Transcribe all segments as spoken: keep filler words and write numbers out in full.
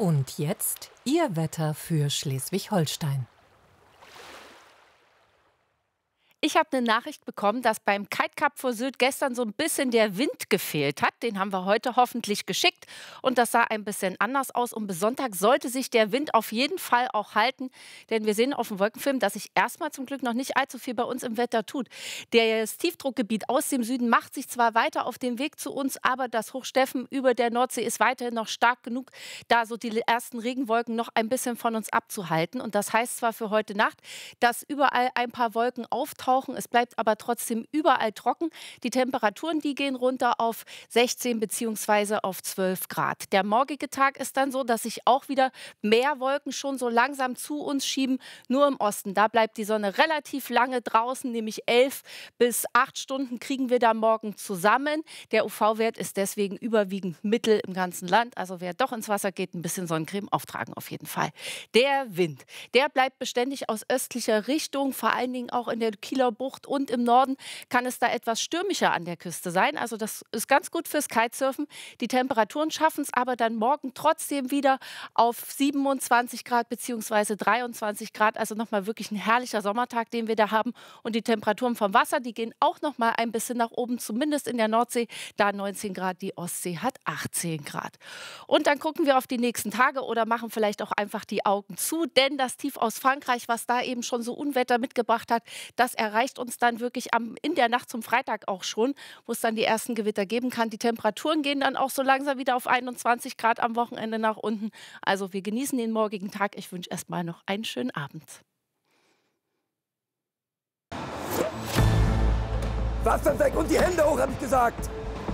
Und jetzt Ihr Wetter für Schleswig-Holstein. Ich habe eine Nachricht bekommen, dass beim Kite Cup vor Sylt gestern so ein bisschen der Wind gefehlt hat. Den haben wir heute hoffentlich geschickt. Und das sah ein bisschen anders aus. Und bis Sonntag sollte sich der Wind auf jeden Fall auch halten. Denn wir sehen auf dem Wolkenfilm, dass sich erstmal zum Glück noch nicht allzu viel bei uns im Wetter tut. Das Tiefdruckgebiet aus dem Süden macht sich zwar weiter auf den Weg zu uns, aber das Hochsteffen über der Nordsee ist weiterhin noch stark genug, da so die ersten Regenwolken noch ein bisschen von uns abzuhalten. Und das heißt zwar für heute Nacht, dass überall ein paar Wolken auftauchen. Es bleibt aber trotzdem überall trocken. Die Temperaturen, die gehen runter auf sechzehn bzw. auf zwölf Grad. Der morgige Tag ist dann so, dass sich auch wieder mehr Wolken schon so langsam zu uns schieben. Nur im Osten, da bleibt die Sonne relativ lange draußen, nämlich elf bis acht Stunden kriegen wir da morgen zusammen. Der U V-Wert ist deswegen überwiegend mittel im ganzen Land. Also wer doch ins Wasser geht, ein bisschen Sonnencreme auftragen auf jeden Fall. Der Wind, der bleibt beständig aus östlicher Richtung, vor allen Dingen auch in der Kieler Bucht und im Norden kann es da etwas stürmischer an der Küste sein. Also das ist ganz gut fürs Kitesurfen. Die Temperaturen schaffen es aber dann morgen trotzdem wieder auf siebenundzwanzig Grad bzw. dreiundzwanzig Grad. Also nochmal wirklich ein herrlicher Sommertag, den wir da haben. Und die Temperaturen vom Wasser, die gehen auch nochmal ein bisschen nach oben, zumindest in der Nordsee. Da neunzehn Grad, die Ostsee hat achtzehn Grad. Und dann gucken wir auf die nächsten Tage oder machen vielleicht auch einfach die Augen zu. Denn das Tief aus Frankreich, was da eben schon so Unwetter mitgebracht hat, das erreicht uns dann wirklich am, in der Nacht zum Freitag auch schon, wo es dann die ersten Gewitter geben kann. Die Temperaturen gehen dann auch so langsam wieder auf einundzwanzig Grad am Wochenende nach unten. Also wir genießen den morgigen Tag. Ich wünsche erstmal noch einen schönen Abend. Wasser weg und die Hände hoch, habe ich gesagt.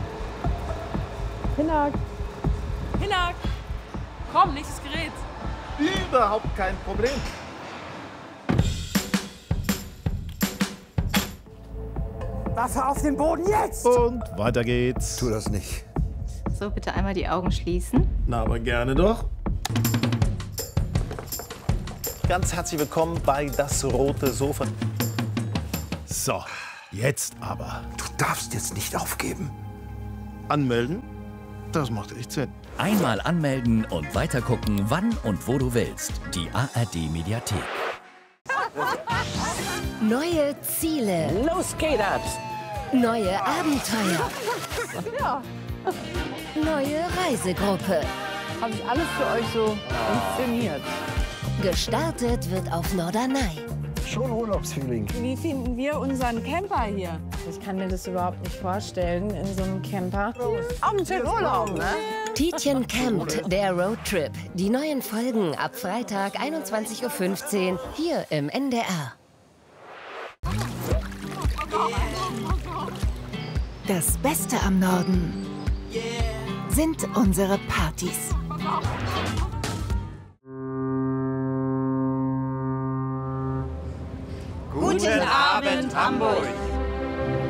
Hinak. Hinak. Komm, nicht das Gerät. Überhaupt kein Problem. Wasser auf den Boden jetzt! Und weiter geht's. Tu das nicht. So, bitte einmal die Augen schließen. Na, aber gerne doch. Ganz herzlich willkommen bei Das Rote Sofa. So, jetzt aber. Du darfst jetzt nicht aufgeben. Anmelden? Das macht echt Sinn. Einmal anmelden und weitergucken, wann und wo du willst. Die A R D-Mediathek. Neue Ziele. Los geht das! Neue Abenteuer. Ja. Neue Reisegruppe. Habe ich alles für euch so inszeniert. Gestartet wird auf Norderney. Schon Urlaubsfeeling. Wie finden wir unseren Camper hier? Ich kann mir das überhaupt nicht vorstellen, in so einem Camper. Am Urlaub, ne? Tietjen campt, der Roadtrip. Die neuen Folgen ab Freitag einundzwanzig Uhr fünfzehn hier im N D R. Das Beste am Norden sind unsere Partys. Guten Abend, Hamburg!